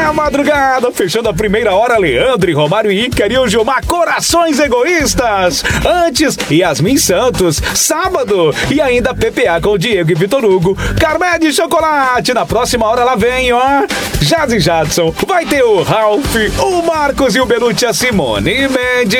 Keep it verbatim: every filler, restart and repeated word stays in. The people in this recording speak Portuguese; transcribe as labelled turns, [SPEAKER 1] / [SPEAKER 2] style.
[SPEAKER 1] Na madrugada, fechando a primeira hora, Leandro e Romário e Ícaro e o Gilmar, Corações Egoístas. Antes, Yasmin Santos, Sábado. E ainda P P A com o Diego e Vitor Hugo. Carmé de Chocolate. Na próxima hora ela vem, ó. Jazzy Jadson. Vai ter o Ralph, o Marcos e o Belucci, a Simone Mendes.